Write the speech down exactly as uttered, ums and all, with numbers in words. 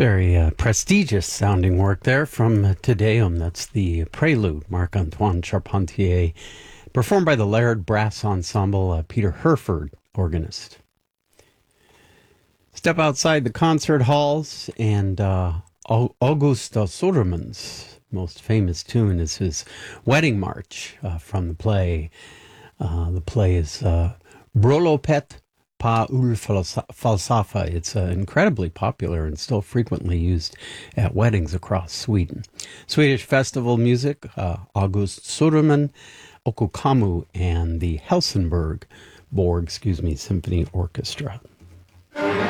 Very uh, prestigious sounding work there from Te Deum. That's the Prelude, Marc-Antoine Charpentier, performed by the Laird Brass Ensemble, uh, Peter Herford, organist. Step outside the concert halls, and uh, August Sudermann's most famous tune is his Wedding March uh, from the play. Uh, the play is uh, Bröllopet på Ulf-Falstaff. It's uh, incredibly popular and still frequently used at weddings across Sweden. Swedish festival music, uh, August Sudermann, Okkokammu, and the Helsingborg Borg, excuse me, Symphony Orchestra.